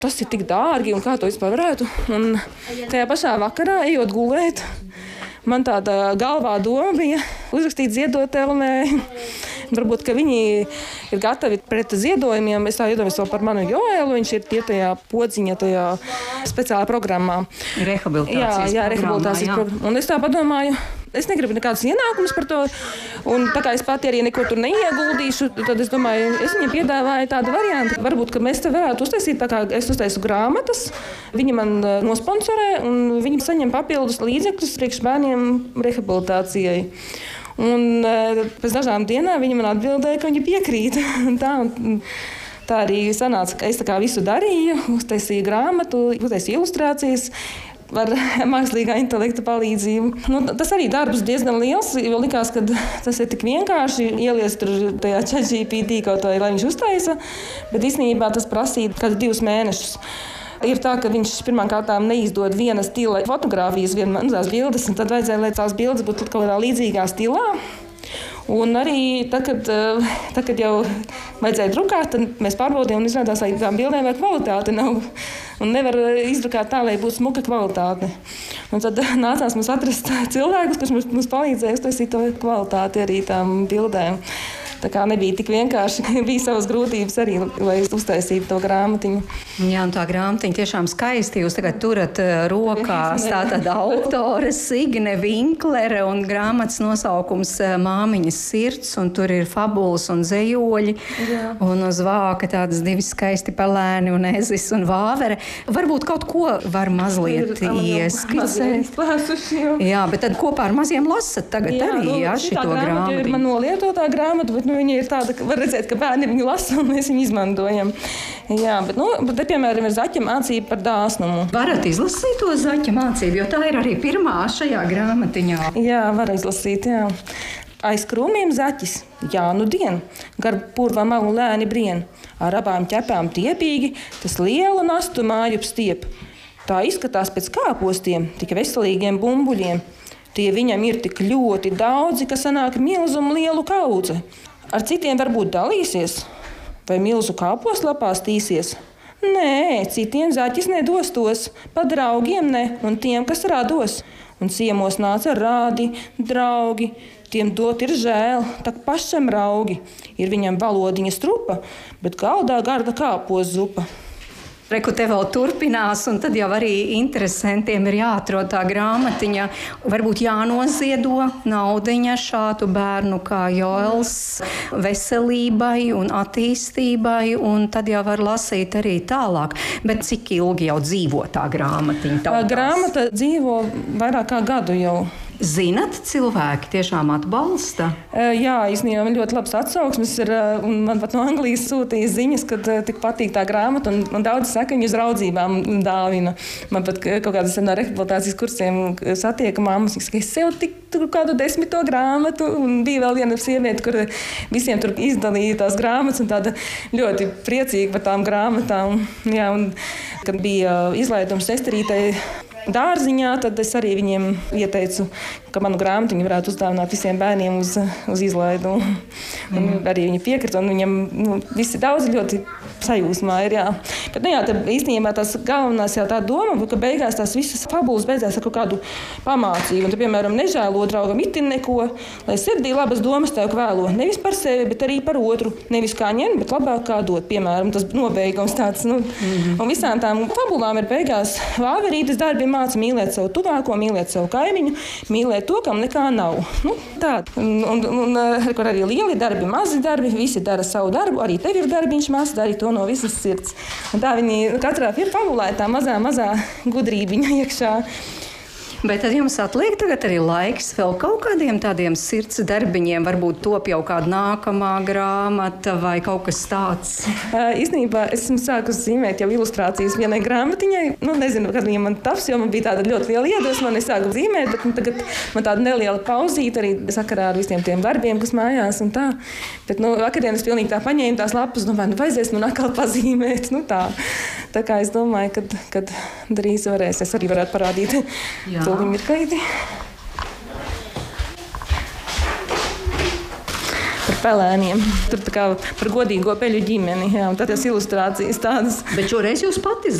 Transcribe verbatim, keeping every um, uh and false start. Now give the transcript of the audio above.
tas ir tik dārgi un kā to vispār varētu. Un tajā pašā vakarā, ejot gulēt, man tāda galvā doma bija uzrakstīt ziedot L V. Varbūt, ka viņi ir gatavi pret ziedojumiem. Es tā iedomājos vēl par manu Joēlu. Viņš ir tie tajā podziņa, tajā speciālā programmā. Rehabilitācijas jā, jā, rehabilitācijas programmā. Un es tā padomāju, es negribu nekādus ienākumus par to. Un tā kā es pati arī neko tur neieguldīšu, tad es domāju, es viņiem piedāvāju tādu variantu. Varbūt, ka mēs te varētu uztaisīt, tā kā es uztaisu grāmatas. Viņi man nosponsorē un viņi saņem papildus līdzekļus priekš bērniem rehabilitācijai. Un pēc dažām dienām viņi man atbildēja, ka viņi piekrīt. tā, tā arī sanāca, ka es tā kā visu darīju, uztaisīju grāmatu, uztaisīju ilustrācijas ar mākslīgā intelekta palīdzību. Nu, tas arī darbs diezgan liels, jo likās, ka tas ir tik vienkārši ieliest tur tajā ChatGPT kaut vai, lai viņš uztaisa, bet īstenībā tas prasīja kāds divus mēnešus. Ir tā, ka viņš pirmām kārtām neizdod viena stila fotogrāfijas, vienas mazās bildes, un tad vajadzēja, lai tās bildes būtu kaut kādā līdzīgā stilā. Un arī tad, kad, tad, kad jau vajadzēja drukāt, tad mēs pārbaudījām un izrādās, lai tām bildēm vai kvalitāte nav. Un nevar izdrukāt tā, lai būtu smuka kvalitāte. Un tad nācās mums atrast cilvēkus, kas mums, mums palīdzēja uztaisīt to kvalitāti arī tām bildēm. Tā kā nebija tik vienkārši, bija savas grūtības arī, lai uztaisītu to grāmatiņu. Jā, un tā grāmatiņa tiešām skaisti. Jūs tagad turat rokās tātad autore Signe Vinklere un grāmatas nosaukums Māmiņas sirds, un tur ir fabulas un zejoļi. Jā. Un uz vāka tādas divi skaisti pelēni un ezis un vāvere. Varbūt kaut ko var mazliet ieskicēt. Jā, bet tad kopā ar maziem lasat tagad jā, arī, jā, šito grāmatu. Ir man nolietotā grāmata, bet nu, viņa ir tāda, ka var redzēt, ka bērni viņu lasa un mēs viņu izmantojam. Jā, bet, nu, bet te, piemēram, ir zaķa mācība par dāsnumu. Varat izlasīt to zaķa mācību, jo tā ir arī pirmā šajā grāmatiņā. Jā, var izlasīt, jā. Aiz krūmiem zaķis, jā, nu dien, gar purva malu lēni brien, ar abām ķepām tiepīgi, tas lielu nastu māju stiep. Tā izskatās pēc kāpostiem, tik veselīgiem bumbuļiem. Tie viņam ir tik ļoti daudzi, ka sanāk milzumu lielu kaudze. Ar citiem varbūt dalīsies, vai milzu kāposlapās tīsies? Nē, citiem zaķis nedos tos, pa draugiem ne, un tiem, kas rados. Un ciemos nāca rādi, draugi, tiem dot ir žēl, tak pašam raugi. Ir viņam valodiņa strupa, bet galdā garda kāpos zupa. Reku te vēl turpinās, un tad jau arī interesantiem ir jāatrod tā grāmatiņa. Varbūt jānoziedo naudiņa šādu bērnu kā Joels veselībai un attīstībai, un tad jau var lasīt arī tālāk. Bet cik ilgi jau dzīvo tā grāmatiņa? Tautās? Grāmata dzīvo vairāk kā gadu jau. Zinat, cilvēki tiešām atbalsta? Jā, īstenībā man ļoti labs atsauksmes ir, un man pat no Anglijas sūtīja ziņas, kad tik patīk tā grāmata, un, un daudzi saka, viņi uz raudzībām dāvina. Man pat kaut kādas no rehabilitācijas kursiem satieka mammas, ka es sev tik tur kādu desmito grāmatu, un bija vēl viena sieviete, kur visiem tur izdalīja tās grāmatas, un tāda ļoti priecīga par tām grāmatām. Jā, un kad bija izlaidums sesterītei dārziņā, tad es arī viņiem ieteicu, ka manu grāmatu viņi varētu uzdāvināt visiem bērniem uz, uz izlaidumu. Mm. Arī viņi piekrita, un viņam nu, visi daudz ļoti sajūsmā ir, jā. Bet, nu jā, tad īstenībā tās galvenās jau tā doma, ka beigās tās visas fabulas beidzās ar kaut kādu pamācību. Un, tad, piemēram, nežēlo draugam itin neko, lai sirdī labas domas tev kvēlo. Nevis par sevi, bet arī par otru. Nevis kā ņemt, bet labāk kā dot. Piemēram, tas nobeigums tāds, nu. Mm-hmm. Un visām tām fabulām ir beigās vāverītes darbi māca mīlēt savu tuvāko, mīlēt savu kaimiņu, mīlēt to, kam nekā nav. Nu, tā. Un, un, un, un kur arī lieli darbi, mazi darbi, visi dara savu darbu, arī tev ir darbiņš mazs, dari to no visas sirds. Un tā viņi katrā ir fabulētā mazā, mazā gudrībiņa iekšā. Bet tad jums atliek tagad arī laiks vēl kaut kādiem tādiem sirds darbiņiem, varbūt top jau kāda nākamā grāmata vai kaut kas tāds? Uh, īstenībā esmu sākus zīmēt jau ilustrācijas vienai grāmatiņai. Nu, nezinu, kad viņa man taps, jo man bija tāda ļoti liela iedvesma, un es sāku zīmēt, bet nu, tagad man tāda neliela pauzīte arī sakarā ar visiem tiem darbiem, kas mājās un tā. Bet nu, vakardien es pilnīgi tā paņēmu tās lapas, nu vai nu vajadzēs man atkal pazīmēt, nu tā. Tā kā es domāju, kad, kad drīz varēs, es arī varētu parādīt. Jā. Viņi ir kaiti. Par pelēniem. Tur tā kā par godīgo peļu ģimeni, jā, un tad tās ilustrācijas tādas. Bet šoreiz jūs pati